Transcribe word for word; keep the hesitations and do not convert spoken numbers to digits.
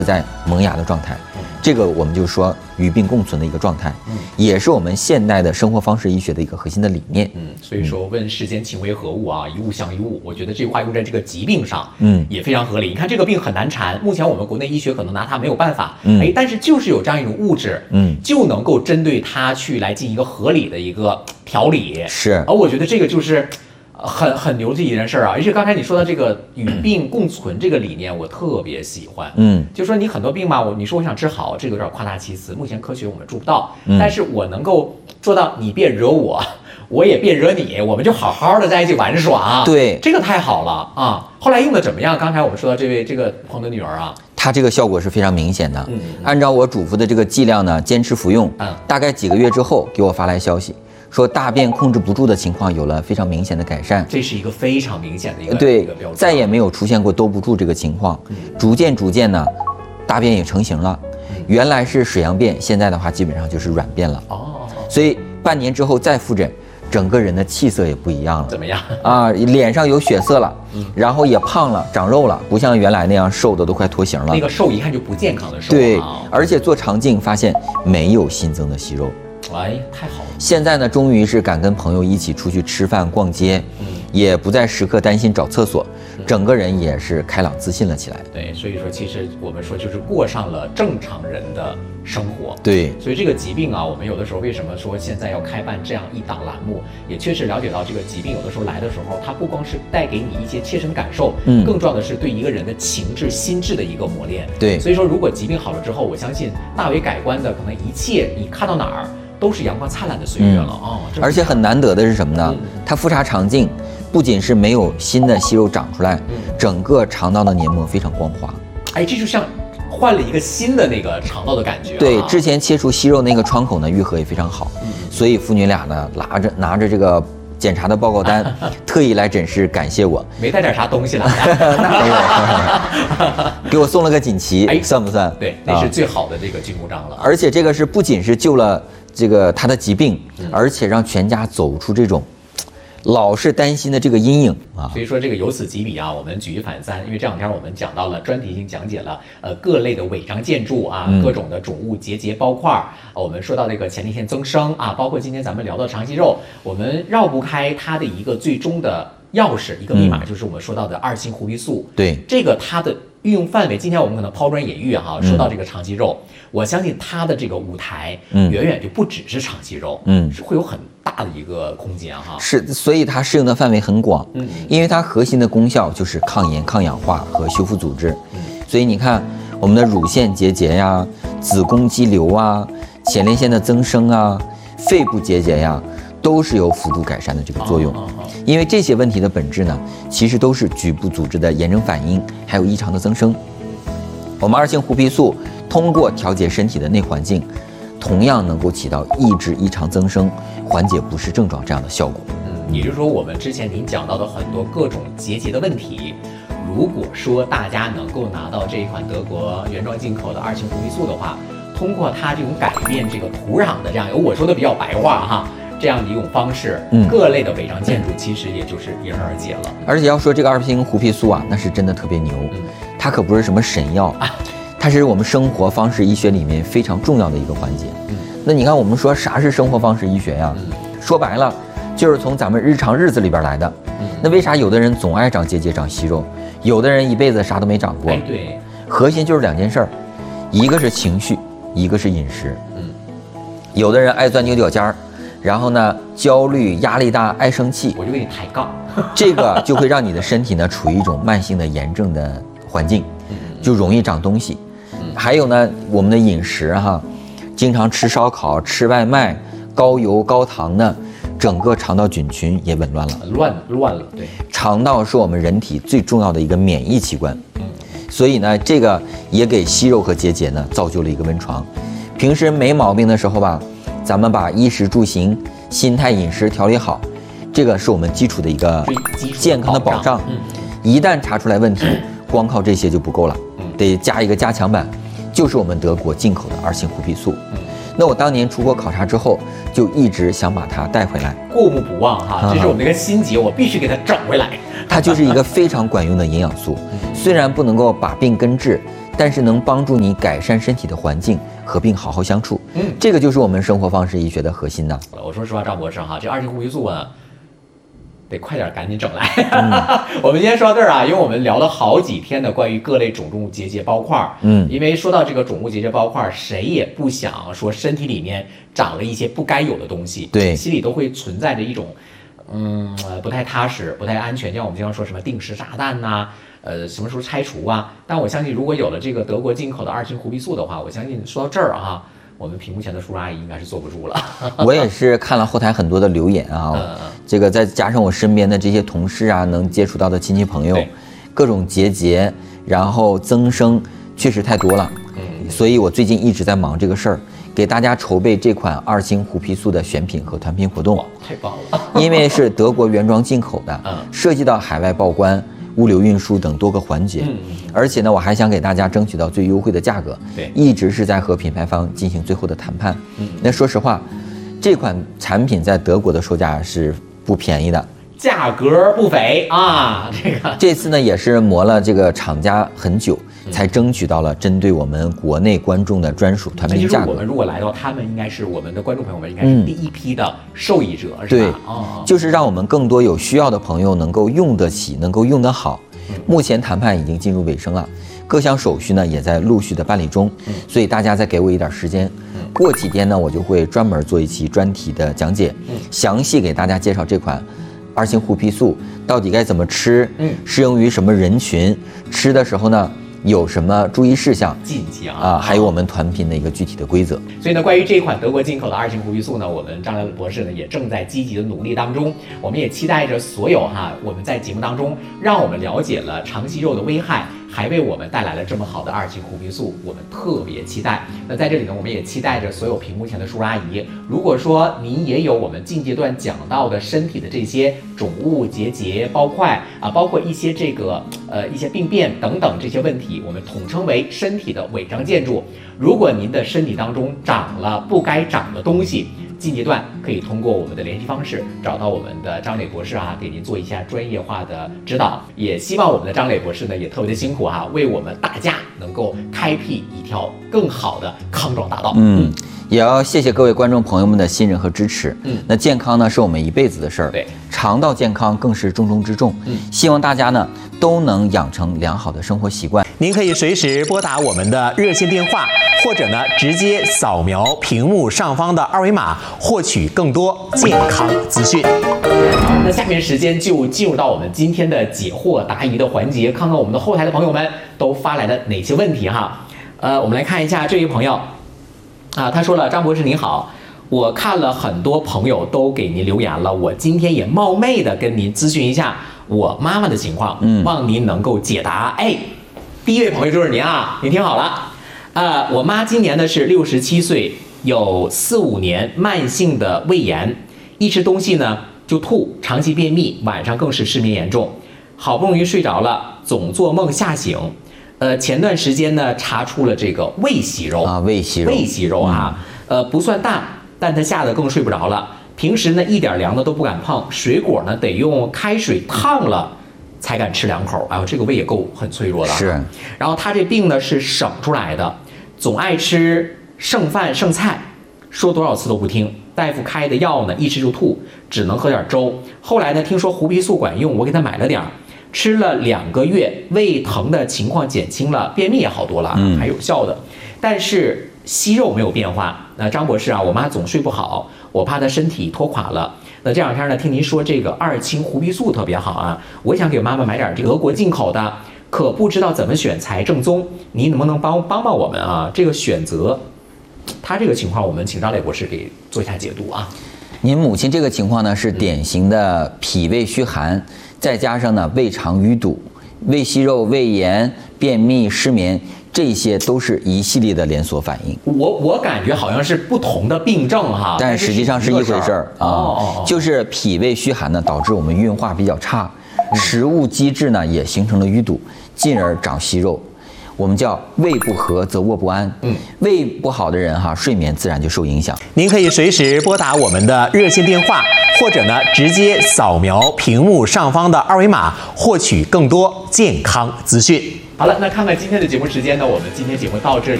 在萌芽的状态。这个我们就说与病共存的一个状态，嗯，也是我们现代的生活方式医学的一个核心的理念。 嗯，所以说问世间情为何物啊，一物降一物，我觉得这句话用在这个疾病上，嗯，也非常合理。你看这个病很难缠，目前我们国内医学可能拿它没有办法，嗯，哎，但是就是有这样一种物质，嗯，就能够针对它去来进行一个合理的一个调理。 是， 而我觉得这个就是。很很牛的一件事儿啊！而且刚才你说的这个与病共存这个理念，我特别喜欢。嗯，就说你很多病嘛，我你说我想治好，这个有点夸大其词。目前科学我们做不到，嗯、但是我能够做到，你别惹我，我也别惹你，我们就好好的在一起玩耍。 对， 这个太好了啊！后来用的怎么样？刚才我们说到这位这个朋友的女儿啊， 她这个效果是非常明显的。嗯，按照我嘱咐的这个剂量呢，坚持服用，嗯，大概几个月之后给我发来消息。说大便控制不住的情况有了非常明显的改善， 这是一个非常明显的一个对一个标准， 再也没有出现过兜不住这个情况。嗯、逐渐逐渐呢，大便也成型了。嗯、原来是水样便，现在的话基本上就是软便了。哦，所以半年之后再复诊，整个人的气色也不一样了。 怎么样啊？脸上有血色了，嗯、然后也胖了，长肉了，不像原来那样瘦的都快脱形了。 那个瘦一看就不健康的瘦。 对，而且做肠镜发现没有新增的息肉。 哎，太好了！ 现在呢，终于是敢跟朋友一起出去吃饭、逛街，嗯，也不再时刻担心找厕所，整个人也是开朗自信了起来。 对，所以说，其实我们说就是过上了正常人的生活。 对， 所以这个疾病啊，我们有的时候为什么说现在要开办这样一档栏目，也确实了解到这个疾病有的时候来的时候，它不光是带给你一些切身感受，嗯，更重要的是对一个人的情志、心智的一个磨练。 对， 所以说，如果疾病好了之后，我相信大为改观的，可能一切你看到哪儿。都是阳光灿烂的岁月了啊、嗯哦！ 而且很难得的是什么呢？嗯、它复查肠镜，不仅是没有新的息肉长出来，嗯、整个肠道的黏膜非常光滑。 哎，这就像换了一个新的那个肠道的感觉、啊。 对，之前切除息肉那个窗口呢，愈合也非常好。嗯、所以父女俩呢，拿着拿着这个检查的报告单，特意来诊室感谢我。 没带点啥东西来？ 那没有，给我送了个锦旗，哎，算不算？ 对，那是最好的这个金箍章了。 而且这个是不仅是救了。这个他的疾病，而且让全家走出这种老是担心的这个阴影啊。 所以说这个由此及彼啊，我们举一反三，因为这两天我们讲到了专题性讲解了呃各类的违章建筑啊，嗯、各种的肿物结节包块儿，我们说到这个前列腺增生啊，包括今天咱们聊到肠息肉，我们绕不开它的一个最终的钥匙一个密码，嗯、就是我们说到的二氢胡皮素。 对， 这个它的运用范围，今天我们可能抛砖引玉哈、啊，说到这个肠息肉。嗯我相信它的这个舞台，嗯，远远就不只是肠息肉，嗯，是会有很大的一个空间哈。 是，所以它适应的范围很广，嗯，因为它核心的功效就是抗炎、抗氧化和修复组织，嗯，所以你看我们的乳腺结节呀、子宫肌瘤啊、前列腺的增生啊、肺部结节呀，都是有辅助改善的这个作用。哦哦哦、因为这些问题的本质呢，其实都是局部组织的炎症反应，还有异常的增生。我们二氢胡皮素通过调节身体的内环境，同样能够起到抑制异常增生、缓解不适症状这样的效果。 嗯，也就是说，我们之前您讲到的很多各种结节的问题，如果说大家能够拿到这一款德国原装进口的二氢胡皮素的话，通过它这种改变这个土壤的这样，我说的比较白话哈，这样的一种方式，嗯，各类的违章建筑其实也就是迎刃而解了。 而且要说这个二氢胡皮素啊，那是真的特别牛，嗯、它可不是什么神药。啊它是我们生活方式医学里面非常重要的一个环节。嗯，那你看我们说啥是生活方式医学呀？嗯、说白了，就是从咱们日常日子里边来的。嗯，那为啥有的人总爱长结节、长息肉，有的人一辈子啥都没长过？ 哎，对， 核心就是两件事儿，一个是情绪，一个是饮食。嗯，有的人爱钻牛角尖儿，然后呢焦虑、压力大、爱生气， 我就跟你抬杠， 这个就会让你的身体呢处于一种慢性的炎症的环境，就容易长东西。还有呢，我们的饮食哈，经常吃烧烤、吃外卖、高油高糖的，整个肠道菌群也紊乱了， 乱乱了。对， 肠道是我们人体最重要的一个免疫器官，嗯，所以呢，这个也给息肉和结节呢造就了一个温床。平时没毛病的时候吧，咱们把衣食住行、心态、饮食调理好，这个是我们基础的一个健康的保障。嗯，一旦查出来问题，光靠这些就不够了，得加一个加强版。就是我们德国进口的二氢胡皮素。嗯，那我当年出国考察之后，就一直想把它带回来， 过目不忘哈，这是我们的一个心结，我必须给它整回来。 它就是一个非常管用的营养素，虽然不能够把病根治， 但是能帮助你改善身体的环境，合并好好相处。嗯，这个就是我们生活方式医学的核心呢。 我说实话，张博士哈，这二型胡皮素呢，得快点赶紧整来。嗯、我们今天说到这儿啊，因为我们聊了好几天的关于各类肿物结节包块，嗯，因为说到这个肿物结节包块，谁也不想说身体里面长了一些不该有的东西， 对， 心里都会存在着一种。嗯，不太踏实，不太安全，像我们经常说什么定时炸弹呐、啊，呃，什么时候拆除啊？但我相信，如果有了这个德国进口的二型胡皮素的话，我相信说到这儿啊，我们屏幕前的叔叔阿姨应该是坐不住了。 我也是看了后台很多的留言啊，嗯、这个再加上我身边的这些同事啊，能接触到的亲戚朋友，各种结节，然后增生，确实太多了。嗯，所以我最近一直在忙这个事儿。给大家筹备这款二型胡皮素的选品和团品活动， 太棒了！ 因为是德国原装进口的，嗯，涉及到海外报关、物流运输等多个环节，嗯，而且呢，我还想给大家争取到最优惠的价格， 对， 一直是在和品牌方进行最后的谈判。嗯，那说实话，这款产品在德国的售价是不便宜的。 价格不菲啊！这个这次呢也是磨了这个厂家很久，才争取到了针对我们国内观众的专属团品价格。 我们如果来到，他们应该是我们的观众朋友们，应该是第一批的受益者，嗯、是吧？ 对，哦，就是让我们更多有需要的朋友能够用得起，能够用得好。嗯、目前谈判已经进入尾声了，各项手续呢也在陆续的办理中，嗯、所以大家再给我一点时间。嗯、过几天呢，我就会专门做一期专题的讲解，嗯、详细给大家介绍这款。二型胡皮素到底该怎么吃？嗯，适用于什么人群？吃的时候呢，有什么注意事项？ 禁忌啊， 啊，还有我们团品的一个具体的规则。 所以呢，关于这款德国进口的二型胡皮素呢，我们张来博士呢也正在积极的努力当中。我们也期待着所有哈，我们在节目当中让我们了解了肠息肉的危害。还为我们带来了这么好的二型胡皮素，我们特别期待。那在这里呢，我们也期待着所有屏幕前的叔叔阿姨，如果说您也有我们近阶段讲到的身体的这些肿物、结节、包块啊，包括一些这个呃一些病变等等这些问题，我们统称为身体的违章建筑。如果您的身体当中长了不该长的东西，近阶段可以通过我们的联系方式找到我们的张磊博士啊，给您做一下专业化的指导。也希望我们的张磊博士呢也特别的辛苦哈、啊，为我们大家能够开辟一条更好的康庄大道。 嗯，也要谢谢各位观众朋友们的信任和支持。嗯，那健康呢是我们一辈子的事儿， 对， 肠道健康更是重中之重。嗯，希望大家呢都能养成良好的生活习惯。 您可以随时拨打我们的热线电话，或者呢直接扫描屏幕上方的二维码，获取更多健康资讯。 那下面时间就进入到我们今天的解惑答疑的环节，看看我们的后台的朋友们都发来的哪些问题哈。呃，我们来看一下这位朋友啊，他说了：张博士您好，我看了很多朋友都给您留言了，我今天也冒昧的跟您咨询一下我妈妈的情况，嗯，望您能够解答。哎，第一位朋友就是您啊，您听好了。呃，我妈今年呢是六十七岁，有四五年慢性的胃炎，一吃东西呢就吐，长期便秘，晚上更是失眠严重，好不容易睡着了，总做梦吓醒。呃，前段时间呢查出了这个胃息肉啊，胃息肉， 胃息肉啊，嗯、呃不算大，但她吓得更睡不着了。平时呢一点凉的都不敢碰，水果呢得用开水烫了才敢吃两口。哎呦，这个胃也够很脆弱的。 是。 然后他这病呢是省出来的，总爱吃剩饭剩菜，说多少次都不听。大夫开的药呢一吃就吐，只能喝点粥。后来呢听说胡皮素管用，我给他买了点儿，吃了两个月，胃疼的情况减轻了，便秘也好多了，嗯、还有效的。但是息肉没有变化。那张博士啊，我妈总睡不好，我怕她身体拖垮了。那这两天呢，听您说这个二氢胡皮素特别好啊，我想给妈妈买点这个德国进口的，可不知道怎么选才正宗，您能不能帮帮帮我们啊？这个选择，他这个情况，我们请张磊博士给做一下解读啊。 您母亲这个情况呢，是典型的脾胃虚寒，再加上呢胃肠淤堵、胃息肉、胃炎、便秘、失眠。这些都是一系列的连锁反应。 我我感觉好像是不同的病症哈， 但实际上是一回事儿啊。哦，就是脾胃虚寒呢，导致我们运化比较差，食物机制呢也形成了淤堵，进而长息肉。 我们叫胃不和则卧不安。嗯，胃不好的人哈，睡眠自然就受影响。 您可以随时拨打我们的热线电话，或者呢直接扫描屏幕上方的二维码，获取更多健康资讯。 好了，那看看今天的节目时间呢，我们今天节目到这里